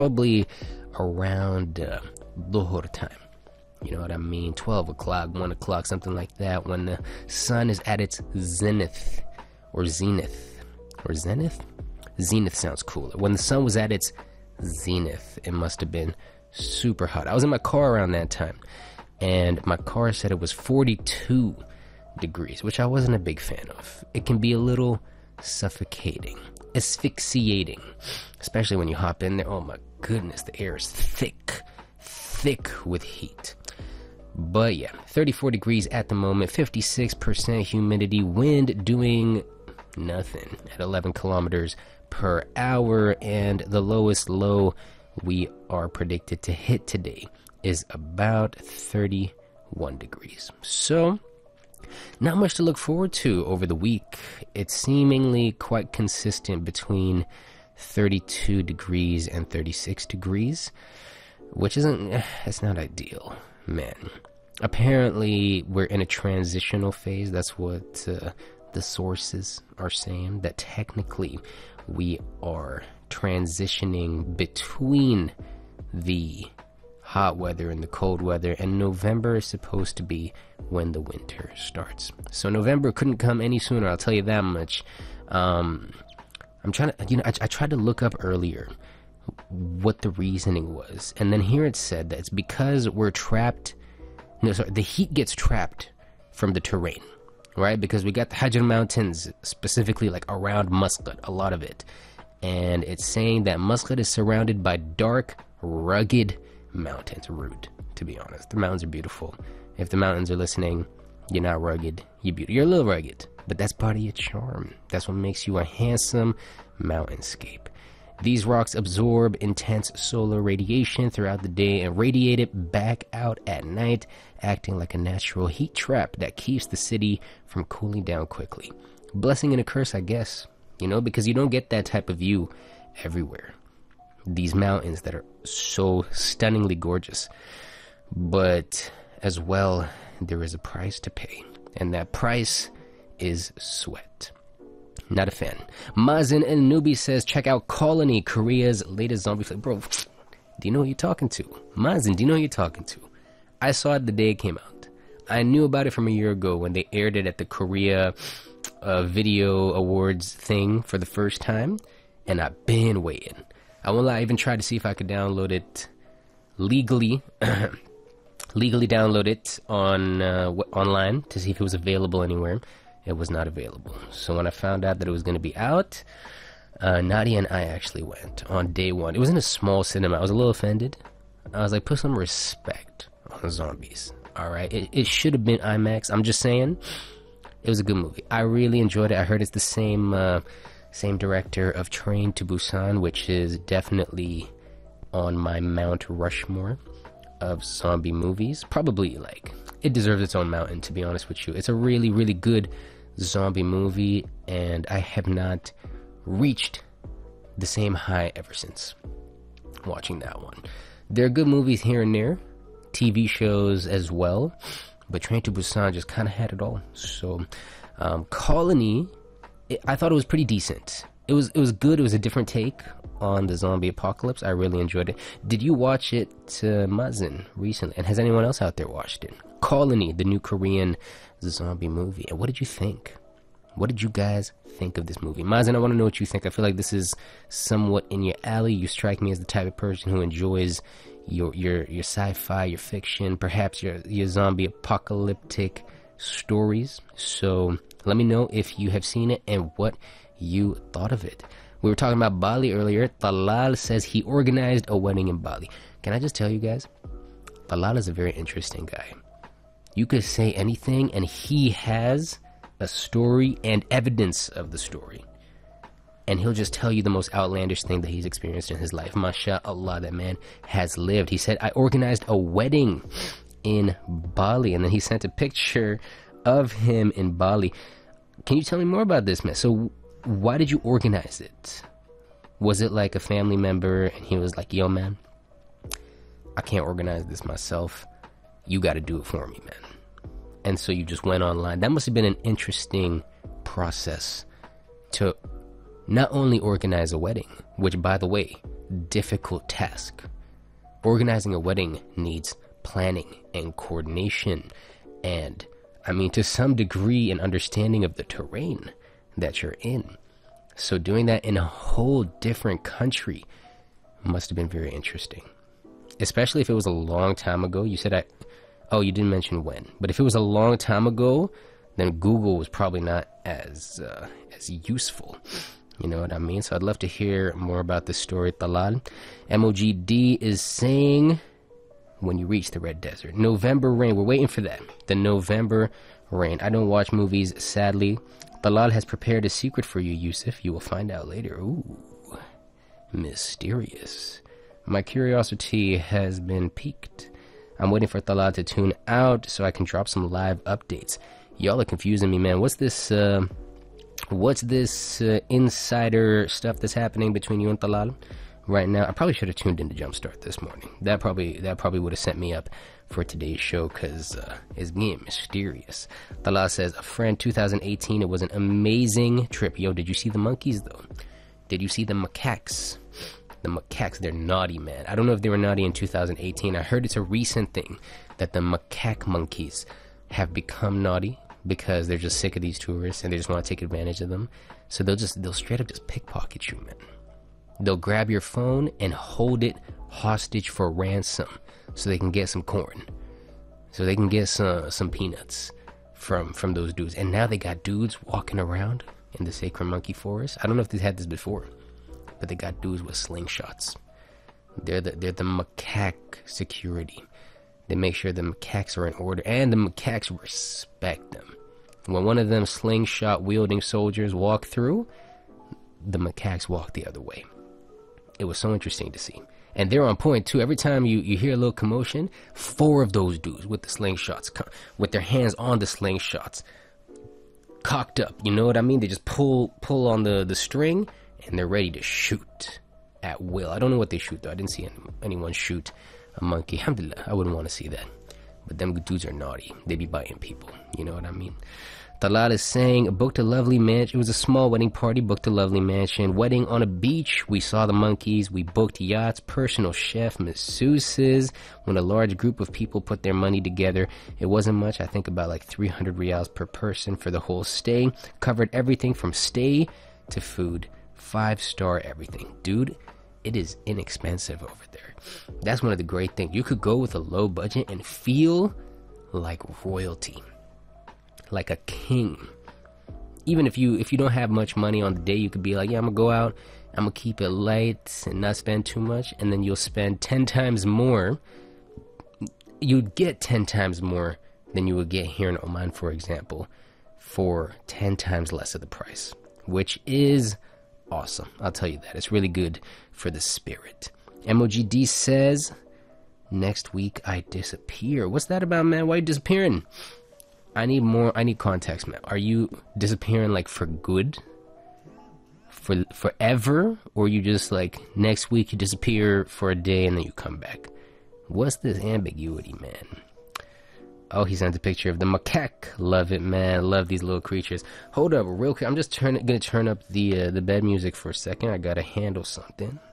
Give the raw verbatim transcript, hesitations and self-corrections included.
probably around uh, Dhuhr time. You know what I mean? twelve o'clock, one o'clock, something like that, when the sun is at its zenith, or zenith, or zenith? Zenith sounds cooler. When the sun was at its zenith, it must have been super hot. I was in my car around that time, and my car said it was forty-two degrees, which I wasn't a big fan of. It can be a little suffocating, asphyxiating, especially when you hop in there. Oh my goodness, the air is thick, thick with heat. But yeah, thirty-four degrees at the moment, fifty-six percent humidity, wind doing nothing at eleven kilometers per hour, and the lowest low we are predicted to hit today is about thirty-one degrees. So, not much to look forward to over the week. It's seemingly quite consistent between thirty-two degrees and thirty-six degrees, which isn't, it's not ideal, man. Apparently, we're in a transitional phase. That's what uh, the sources are saying, that technically we are transitioning between the hot weather and the cold weather, and November is supposed to be when the winter starts. So November couldn't come any sooner, I'll tell you that much. Um, I'm trying to, you know, I, I tried to look up earlier what the reasoning was, and then here it said that it's because we're trapped, no, sorry, the heat gets trapped from the terrain, right? Because we got the Hajar Mountains, specifically like around Muscat, a lot of it. And it's saying that Muscat is surrounded by dark, rugged mountains. Rude, to be honest. The mountains are beautiful. If the mountains are listening, you're not rugged, you're beautiful. You're a little rugged, but that's part of your charm. That's what makes you a handsome mountainscape. These rocks absorb intense solar radiation throughout the day and radiate it back out at night, acting like a natural heat trap that keeps the city from cooling down quickly. Blessing and a curse, I guess, you know, because you don't get that type of view everywhere. These mountains that are so stunningly gorgeous. But as well, there is a price to pay, and that price is sweat. Not a fan. Mazen El Nubi says, check out Colony, Korea's latest zombie flick. Bro, do you know who you're talking to? Mazen, do you know who you're talking to? I saw it the day it came out. I knew about it from a year ago when they aired it at the Korea uh, Video Awards thing for the first time, and I've been waiting. I won't lie, I even tried to see if I could download it legally, legally download it on uh, w- online to see if it was available anywhere. It was not available. So when I found out that it was going to be out, uh, Nadia and I actually went on day one. It was in a small cinema. I was a little offended. I was like, put some respect on zombies. All right. It, it should have been IMAX. I'm just saying, it was a good movie. I really enjoyed it. I heard it's the same, uh, same director of Train to Busan, which is definitely on my Mount Rushmore of zombie movies. Probably, like, it deserves its own mountain, to be honest with you. It's a really, really good zombie movie, and I have not reached the same high ever since watching that one. There are good movies here and there, T V shows as well, but Train to Busan just kind of had it all. So, um, Colony, it, I thought it was pretty decent. It was, it was good. It was a different take on the zombie apocalypse. I really enjoyed it. Did you watch it, uh, Mazen, recently? And has anyone else out there watched it? Colony, the new Korean zombie movie. And what did you think? What did you guys think of this movie? Mazen, I want to know what you think. I feel like this is somewhat in your alley. You strike me as the type of person who enjoys your your your sci-fi, your fiction, perhaps your your zombie apocalyptic stories. So let me know if you have seen it and what you thought of it. We were talking about Bali earlier. Talal says he organized a wedding in Bali. Can I just tell you guys? Talal is a very interesting guy. You could say anything, and he has a story and evidence of the story. And he'll just tell you the most outlandish thing that he's experienced in his life. MashaAllah, that man has lived. He said, I organized a wedding in Bali. And then he sent a picture of him in Bali. Can you tell me more about this, man? So why did you organize it? Was it like a family member and he was like, yo, man, I can't organize this myself. You got to do it for me, man. And so you just went online. That must have been an interesting process to not only organize a wedding, which, by the way, difficult task. Organizing a wedding needs planning and coordination and, I mean, to some degree, an understanding of the terrain that you're in. So doing that in a whole different country must have been very interesting. Especially if it was a long time ago. You said I... Oh, you didn't mention when. But if it was a long time ago, then Google was probably not as uh, as useful. You know what I mean? So I'd love to hear more about this story, Talal. M O G D is saying, when you reach the Red Desert. November rain. We're waiting for that. The November rain. I don't watch movies, sadly. Talal has prepared a secret for you, Yusuf. You will find out later. Ooh. Mysterious. My curiosity has been piqued. I'm waiting for Talal to tune out so I can drop some live updates. Y'all are confusing me, man. What's this, uh... What's this uh, insider stuff that's happening between you and Talal right now? I probably should have tuned into Jumpstart this morning. That probably that probably would have sent me up for today's show, because uh, it's getting mysterious. Talal says, a friend, two thousand eighteen, it was an amazing trip. Yo, did you see the monkeys, though? Did you see the macaques? The macaques, they're naughty, man. I don't know if they were naughty in two thousand eighteen. I heard it's a recent thing that the macaque monkeys have become naughty, because they're just sick of these tourists and they just want to take advantage of them. So they'll just, they'll straight up just pickpocket you, man. They'll grab your phone and hold it hostage for ransom so they can get some corn. So they can get some, some peanuts from, from those dudes. And now they got dudes walking around in the Sacred Monkey Forest. I don't know if they've had this before, but they got dudes with slingshots. They're the, they're the macaque security. They make sure the macaques are in order, and the macaques respect them. When one of them slingshot wielding soldiers walk through, the macaques walk the other way. It was so interesting to see. And they're on point too. Every time you, you hear a little commotion, four of those dudes with the slingshots, with their hands on the slingshots, cocked up, you know what I mean? They just pull pull on the, the string, and they're ready to shoot at will. I don't know what they shoot though. I didn't see any, anyone shoot a monkey. Alhamdulillah, I wouldn't want to see that. But them dudes are naughty. They be biting people. You know what I mean? Talal is saying, booked a lovely mansion. It was a small wedding party, booked a lovely mansion. Wedding on a beach. We saw the monkeys. We booked yachts. Personal chef, masseuses. When a large group of people put their money together, it wasn't much. I think about like three hundred riyals per person for the whole stay. Covered everything from stay to food. Five star everything. Dude, it is inexpensive over there. That's one of the great things. You could go with a low budget and feel like royalty. Like a king. Even if you if you don't have much money on the day, you could be like, yeah, I'm gonna go out, I'm gonna keep it light and not spend too much, and then you'll spend ten times more. You'd get ten times more than you would get here in Oman, for example, for ten times less of the price, which is awesome. I'll tell you that. It's really good for the spirit. M O G D says, next week I disappear. What's that about, man? Why are you disappearing? I need more, I need context, man. Are you disappearing, like, for good? For forever? Or you just, like, next week you disappear for a day and then you come back? What's this ambiguity, man? Oh, he sent a picture of the macaque. Love it, man. Love these little creatures. Hold up, real quick. I'm just turn, gonna turn up the, uh, the bed music for a second. I gotta handle something.